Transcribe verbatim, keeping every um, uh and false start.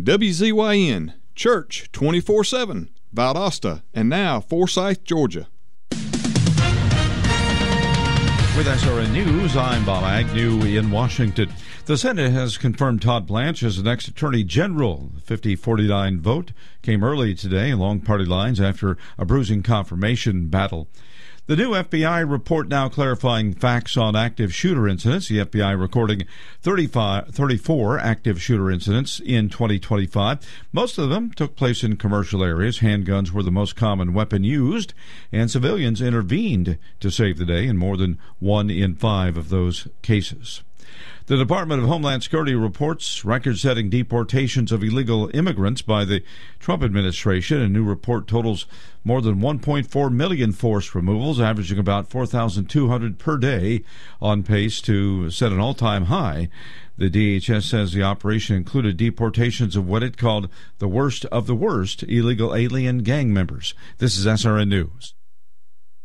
W Z Y N, Church twenty-four seven, Valdosta, and now Forsyth, Georgia. With S R N News, I'm Bob Agnew in Washington. The Senate has confirmed Todd Blanche as the next Attorney General. The fifty forty-nine vote came early today along party lines after a bruising confirmation battle. The new F B I report now clarifying facts on active shooter incidents. The F B I recording thirty-five, thirty-four active shooter incidents in twenty twenty-five. Most of them took place in commercial areas. Handguns were the most common weapon used, and civilians intervened to save the day in more than one in five of those cases. The Department of Homeland Security reports record-setting deportations of illegal immigrants by the Trump administration. A new report totals more than one point four million forced removals, averaging about four thousand two hundred per day, on pace to set an all-time high. The D H S says the operation included deportations of what it called the worst of the worst illegal alien gang members. This is S R N News.